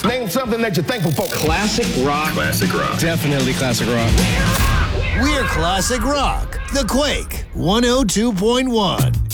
Name something that you're thankful for. Classic rock. Classic rock. Definitely classic rock. We're Classic Rock. The Quake 102.1.